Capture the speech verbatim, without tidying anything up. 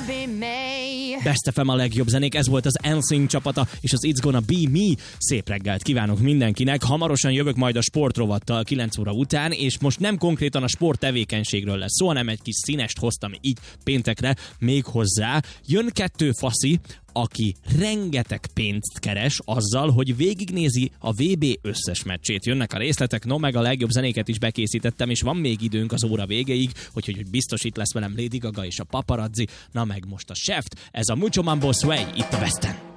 Best ef em a legjobb zenék, ez volt az en sync csapata, és az It's Gonna Be Me. Szép reggelt kívánok mindenkinek. Hamarosan jövök majd a sportrovattal kilenc óra után, és most nem konkrétan a sport tevékenységről lesz szó, hanem egy kis színest hoztam így péntekre még hozzá. Jön kettő faszi, aki rengeteg pénzt keres azzal, hogy végignézi a vé bé összes meccsét. Jönnek a részletek, no meg a legjobb zenéket is bekészítettem, és van még időnk az óra végéig, hogy, hogy biztos itt lesz velem Lady Gaga és a paparazzi, na meg most a Shaft, ez a Mucho Mambo Sway itt a Besten.